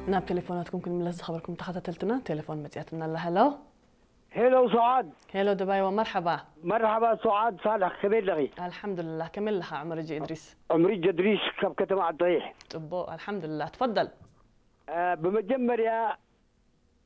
ناب تليفوناتكم كل ملز خبركم تحت تلتنا تليفون متياتنا الله. هلو هلو سعاد. هلو دبي ومرحبا. مرحبا سعاد صالح خبير لغي. الحمد لله كمل لها عمر جي إدريس. عمري جدريس كتب على الضيح. طبو الحمد لله تفضل. بمجمر يا